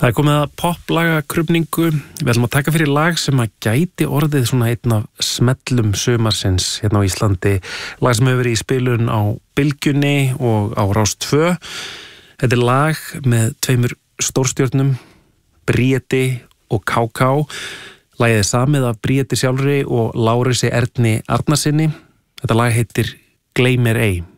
Það komið að poplagakrufningu. Við ætlum að taka fyrir lag sem að gæti orðið svona einn af smellum sumarsins hérna á Íslandi. Lag sem hefur verið í spilun á Bylgjunni og á Rás 2. Þetta er lag með tveimur stórstjörnum, Bríeti og KK. Lagið er samið af Bríeti sjálfri og Lárisi Erni Arnarsinni. Þetta lag heitir Gleymir ei.